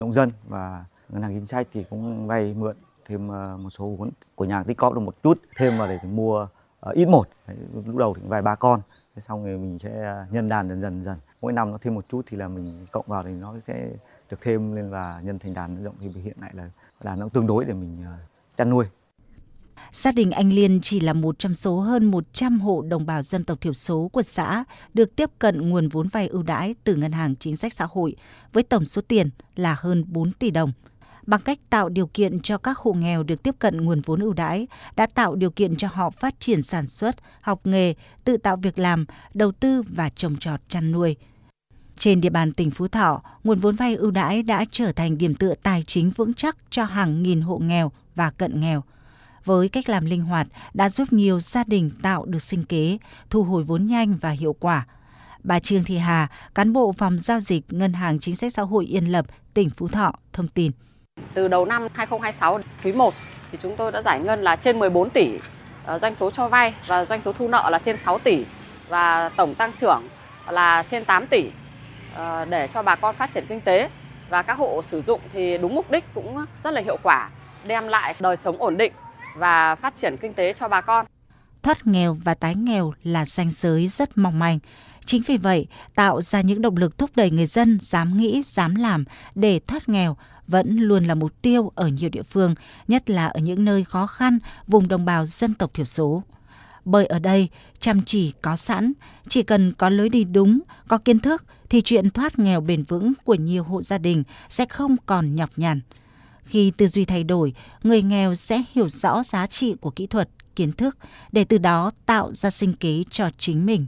động dân, và ngân hàng chính sách thì cũng vay mượn thêm một số vốn của nhà tích cóp được một chút thêm vào để mua ít một. Lúc đầu thì vài ba con, xong rồi mình sẽ nhân đàn dần. Mỗi năm nó thêm một chút thì là mình cộng vào thì nó sẽ được thêm lên và nhân thành đàn rộng. Thì hiện tại là đàn nó tương đối để mình chăn nuôi. Gia đình anh Liên chỉ là một trong số hơn 100 hộ đồng bào dân tộc thiểu số của xã được tiếp cận nguồn vốn vay ưu đãi từ Ngân hàng Chính sách Xã hội với tổng số tiền là hơn 4 tỷ đồng. Bằng cách tạo điều kiện cho các hộ nghèo được tiếp cận nguồn vốn ưu đãi, đã tạo điều kiện cho họ phát triển sản xuất, học nghề, tự tạo việc làm, đầu tư và trồng trọt chăn nuôi. Trên địa bàn tỉnh Phú Thọ, nguồn vốn vay ưu đãi đã trở thành điểm tựa tài chính vững chắc cho hàng nghìn hộ nghèo và cận nghèo. Với cách làm linh hoạt đã giúp nhiều gia đình tạo được sinh kế, thu hồi vốn nhanh và hiệu quả. Bà Trương Thị Hà, cán bộ phòng giao dịch Ngân hàng Chính sách Xã hội Yên Lập, tỉnh Phú Thọ thông tin. Từ đầu năm 2026 quý 1 thì chúng tôi đã giải ngân là trên 14 tỷ doanh số cho vay và doanh số thu nợ là trên 6 tỷ và tổng tăng trưởng là trên 8 tỷ để cho bà con phát triển kinh tế, và các hộ sử dụng thì đúng mục đích cũng rất là hiệu quả, đem lại đời sống ổn định và phát triển kinh tế cho bà con. Thoát nghèo và tái nghèo là ranh giới rất mong manh. Chính vì vậy, tạo ra những động lực thúc đẩy người dân dám nghĩ, dám làm để thoát nghèo vẫn luôn là mục tiêu ở nhiều địa phương, nhất là ở những nơi khó khăn, vùng đồng bào dân tộc thiểu số. Bởi ở đây, chăm chỉ có sẵn, chỉ cần có lối đi đúng, có kiến thức thì chuyện thoát nghèo bền vững của nhiều hộ gia đình sẽ không còn nhọc nhằn. Khi tư duy thay đổi, người nghèo sẽ hiểu rõ giá trị của kỹ thuật, kiến thức để từ đó tạo ra sinh kế cho chính mình.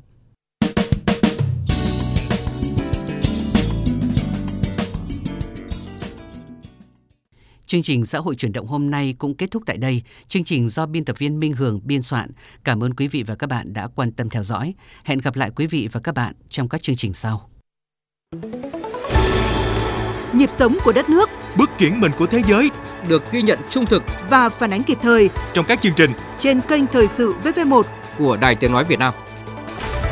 Chương trình Xã hội chuyển động hôm nay cũng kết thúc tại đây. Chương trình do biên tập viên Minh Hường biên soạn. Cảm ơn quý vị và các bạn đã quan tâm theo dõi. Hẹn gặp lại quý vị và các bạn trong các chương trình sau. Nhịp sống của đất nước, bước chuyển mình của thế giới được ghi nhận trung thực và phản ánh kịp thời trong các chương trình trên kênh Thời sự VV1 của Đài Tiếng nói Việt Nam.